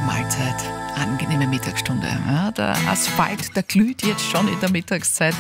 Mahlzeit. Angenehme Mittagsstunde. Ja, der Asphalt, der glüht jetzt schon in der Mittagszeit.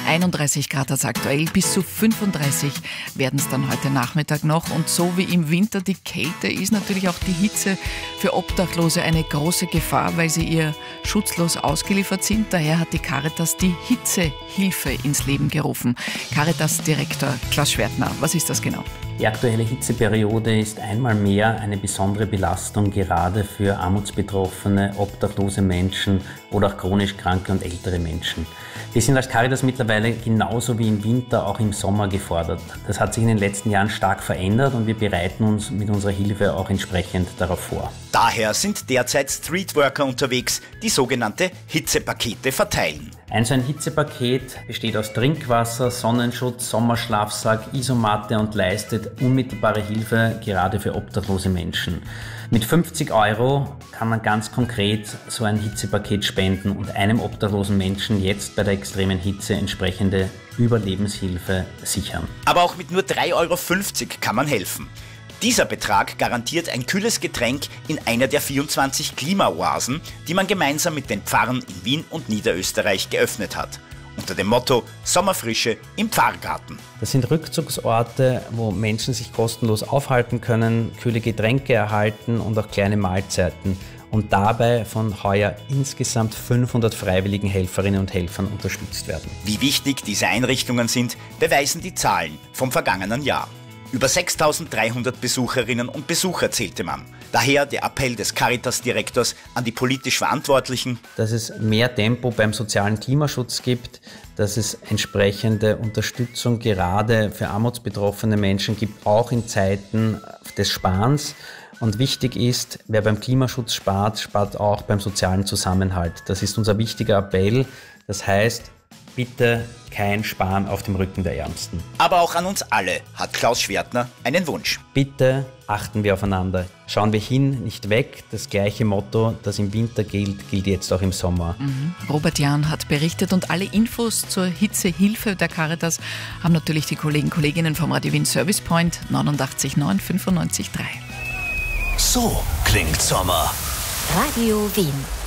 31 Grad ist aktuell, bis zu 35 werden es dann heute Nachmittag noch. Und so wie im Winter die Kälte ist natürlich auch die Hitze für Obdachlose eine große Gefahr, weil sie ihr schutzlos ausgeliefert sind. Daher hat die Caritas die Hitzehilfe ins Leben gerufen. Caritas-Direktor Klaus Schwertner, was ist das genau? Die aktuelle Hitzeperiode ist einmal mehr eine besondere Belastung, gerade für armutsbetroffene, obdachlose Menschen oder auch chronisch kranke und ältere Menschen. Wir sind als Caritas mittlerweile genauso wie im Winter auch im Sommer gefordert. Das hat sich in den letzten Jahren stark verändert und wir bereiten uns mit unserer Hilfe auch entsprechend darauf vor. Daher sind derzeit Streetworker unterwegs, die sogenannte Hitzepakete verteilen. So ein Hitzepaket besteht aus Trinkwasser, Sonnenschutz, Sommerschlafsack, Isomatte und leistet unmittelbare Hilfe gerade für obdachlose Menschen. Mit 50 € kann man ganz konkret so ein Hitzepaket spenden und einem obdachlosen Menschen jetzt bei der extremen Hitze entsprechende Überlebenshilfe sichern. Aber auch mit nur 3,50 € kann man helfen. Dieser Betrag garantiert ein kühles Getränk in einer der 24 Klimaoasen, die man gemeinsam mit den Pfarren in Wien und Niederösterreich geöffnet hat. Unter dem Motto Sommerfrische im Pfarrgarten. Das sind Rückzugsorte, wo Menschen sich kostenlos aufhalten können, kühle Getränke erhalten und auch kleine Mahlzeiten. Und dabei von heuer insgesamt 500 freiwilligen Helferinnen und Helfern unterstützt werden. Wie wichtig diese Einrichtungen sind, beweisen die Zahlen vom vergangenen Jahr. Über 6.300 Besucherinnen und Besucher zählte man. Daher der Appell des Caritas-Direktors an die politisch Verantwortlichen, dass es mehr Tempo beim sozialen Klimaschutz gibt, dass es entsprechende Unterstützung gerade für armutsbetroffene Menschen gibt, auch in Zeiten des Sparens. Und wichtig ist, wer beim Klimaschutz spart, spart auch beim sozialen Zusammenhalt. Das ist unser wichtiger Appell. Das heißt, bitte kein Sparen auf dem Rücken der Ärmsten. Aber auch an uns alle hat Klaus Schwertner einen Wunsch. Bitte achten wir aufeinander. Schauen wir hin, nicht weg. Das gleiche Motto, das im Winter gilt, gilt jetzt auch im Sommer. Robert Jahn hat berichtet und alle Infos zur Hitzehilfe der Caritas haben natürlich die Kolleginnen vom Radio Wien Service Point 89 9 95 3. So klingt Sommer. Radio Wien.